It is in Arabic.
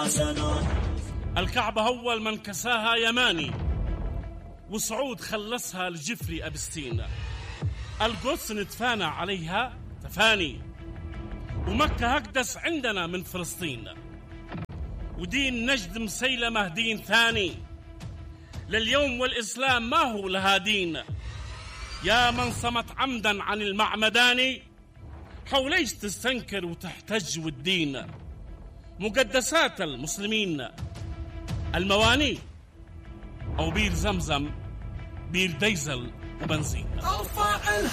الكعبة أول من كساها يماني، وسعود خلصها لجفري أبستين. القدس نتفانى عليها تفاني، ومكة أقدس عندنا من فلسطين. ودين نجد مسيلمة دين ثاني، لليوم والإسلام ما هو لها دين. يا من صمت عمدا عن المعمداني، حوليش تستنكر وتحتج والدين. مقدسات المسلمين المواني، أو بير زمزم، بير ديزل وبنزين.